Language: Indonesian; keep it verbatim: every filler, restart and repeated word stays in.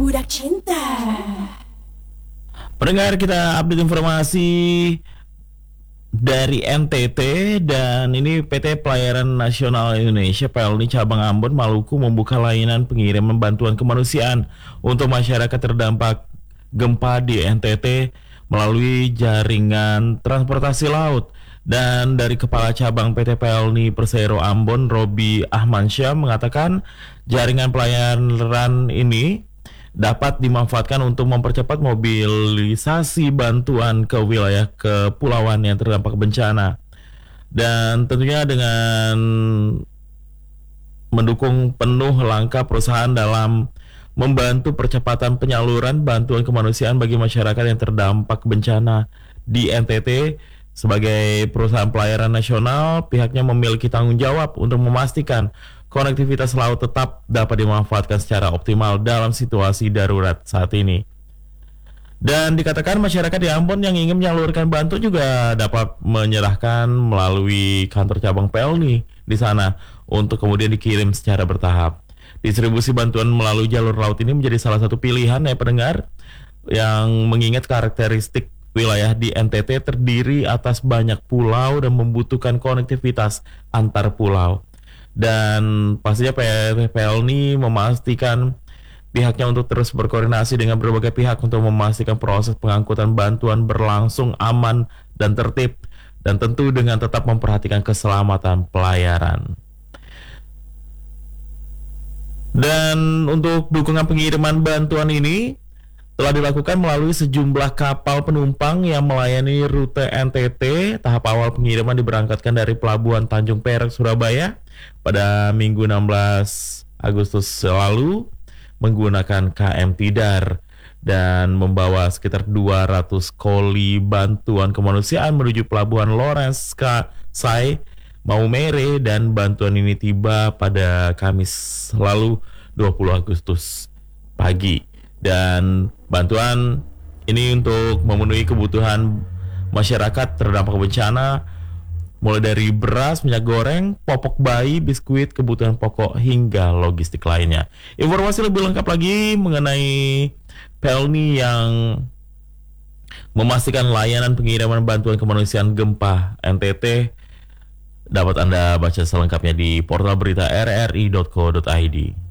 Budak Cinta. Pendengar, kita update informasi dari N T T, dan ini P T Pelayaran Nasional Indonesia P L N I Cabang Ambon Maluku membuka layanan pengiriman bantuan kemanusiaan untuk masyarakat terdampak gempa di N T T melalui jaringan transportasi laut. Dan dari Kepala Cabang P T P L N I Persero Ambon, Robi Ahmansyah, mengatakan jaringan pelayaran ini dapat dimanfaatkan untuk mempercepat mobilisasi bantuan ke wilayah kepulauan yang terdampak bencana. Dan tentunya dengan mendukung penuh langkah perusahaan dalam membantu percepatan penyaluran bantuan kemanusiaan bagi masyarakat yang terdampak bencana di N T T. Sebagai perusahaan pelayaran nasional, pihaknya memiliki tanggung jawab untuk memastikan konektivitas laut tetap dapat dimanfaatkan secara optimal dalam situasi darurat saat ini. Dan dikatakan masyarakat di Ambon yang ingin menyalurkan bantuan juga dapat menyerahkan melalui kantor cabang P L N I di sana untuk kemudian dikirim secara bertahap. Distribusi bantuan melalui jalur laut ini menjadi salah satu pilihan ya pendengar, yang mengingat karakteristik wilayah di N T T terdiri atas banyak pulau dan membutuhkan konektivitas antar pulau. Dan pastinya P L N I memastikan pihaknya untuk terus berkoordinasi dengan berbagai pihak untuk memastikan proses pengangkutan bantuan berlangsung aman dan tertib, dan tentu dengan tetap memperhatikan keselamatan pelayaran. Dan untuk dukungan pengiriman bantuan ini telah dilakukan melalui sejumlah kapal penumpang yang melayani rute N T T. Tahap awal pengiriman diberangkatkan dari Pelabuhan Tanjung Perak, Surabaya pada Minggu enam belas Agustus lalu menggunakan K M Tidar dan membawa sekitar dua ratus koli bantuan kemanusiaan menuju Pelabuhan Lawrence Kasai, Maumere, dan bantuan ini tiba pada Kamis lalu dua puluh Agustus pagi. Dan bantuan ini untuk memenuhi kebutuhan masyarakat terdampak bencana, mulai dari beras, minyak goreng, popok bayi, biskuit, kebutuhan pokok, hingga logistik lainnya. Informasi lebih lengkap lagi mengenai P L N I yang memastikan layanan pengiriman bantuan kemanusiaan gempa N T T dapat Anda baca selengkapnya di portal berita r r i dot co dot i d.